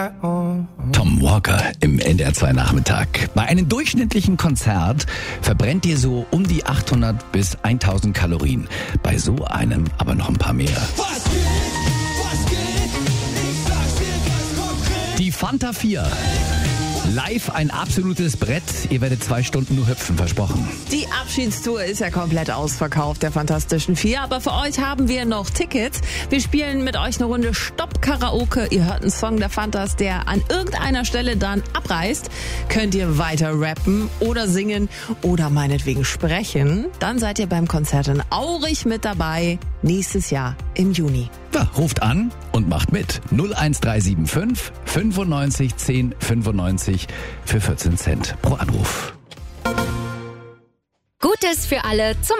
Tom Walker im NDR 2 Nachmittag. Bei einem durchschnittlichen Konzert verbrennt ihr so um die 800 bis 1000 Kalorien. Bei so einem aber noch ein paar mehr. Die Fanta 4. Live ein absolutes Brett. Ihr werdet 2 Stunden nur hüpfen, versprochen. Die Abschiedstour ist ja komplett ausverkauft, der Fantastischen 4. Aber für euch haben wir noch Tickets. Wir spielen mit euch eine Runde Stopp-Karaoke. Ihr hört einen Song der Fantas, der an irgendeiner Stelle dann abreißt. Könnt ihr weiter rappen oder singen oder meinetwegen sprechen. Dann seid ihr beim Konzert in Aurich mit dabei. Nächstes Jahr im Juni. Ja, ruft an und macht mit. 01375 95 10 95 für 14 Cent pro Anruf. Gutes für alle zum